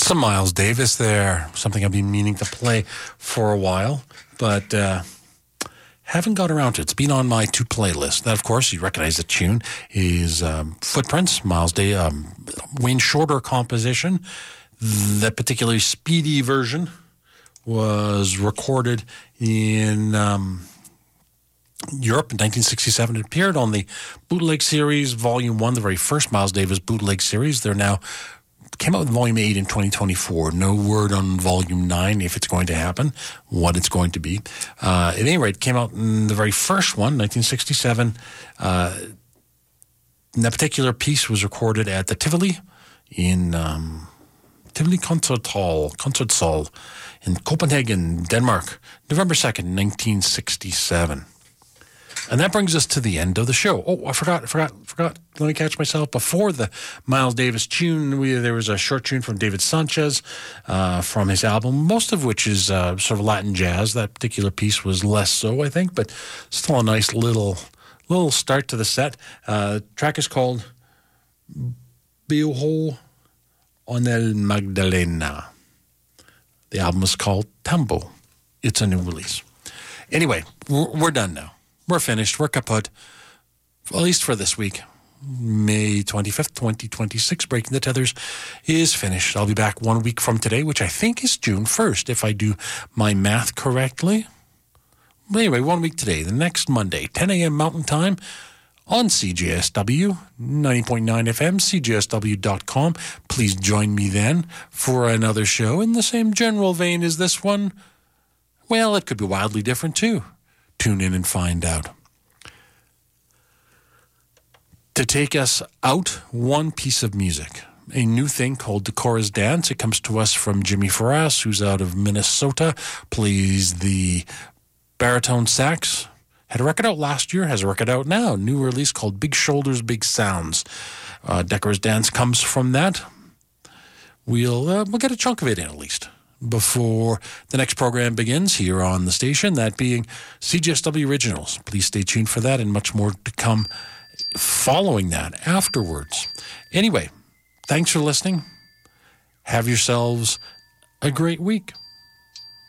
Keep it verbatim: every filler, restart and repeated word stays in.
Some Miles Davis there, something I've been meaning to play for a while, but uh, haven't got around to it. It's been on my to play list. That, of course, you recognize the tune, is um, Footprints, Miles Davis, um, Wayne Shorter composition. That particularly speedy version was recorded in um, Europe in nineteen sixty-seven. It appeared on the Bootleg Series, Volume one, the very first Miles Davis Bootleg Series. They're now came out with Volume eight in twenty twenty-four. No word on Volume nine, if it's going to happen, what it's going to be. Uh, at any rate, it came out in the very first one, nineteen sixty-seven. Uh, and that particular piece was recorded at the Tivoli in um, Tivoli Concerthal, Concertsaal in Copenhagen, Denmark, November second, nineteen sixty-seven. And that brings us to the end of the show. Oh, I forgot, I forgot, forgot. Let me catch myself. Before the Miles Davis tune, we, there was a short tune from David Sanchez uh, from his album, most of which is uh, sort of Latin jazz. That particular piece was less so, I think, but still a nice little little start to the set. Uh, the track is called Bioho Onel Magdalena. The album is called Tambo. It's a new release. Anyway, we're, we're done now. We're finished. We're kaput. At least for this week. May twenty-fifth, twenty twenty-six, Breaking the Tethers is finished. I'll be back one week from today, which I think is June first, if I do my math correctly. But anyway, one week today, the next Monday, ten a.m. Mountain Time on C J S W, ninety point nine F M, C J S W dot com. Please join me then for another show in the same general vein as this one. Well, it could be wildly different too. Tune in and find out. To take us out, one piece of music. A new thing called Decora's Dance. It comes to us from Jimmy Ferraz, who's out of Minnesota, plays the baritone sax. Had a record out last year, has a record out now. New release called Big Shoulders, Big Sounds. Uh, Decora's Dance comes from that. We'll, uh, we'll get a chunk of it in at least before the next program begins here on the station, that being C J S W Originals. Please stay tuned for that and much more to come following that afterwards. Anyway, thanks for listening. Have yourselves a great week.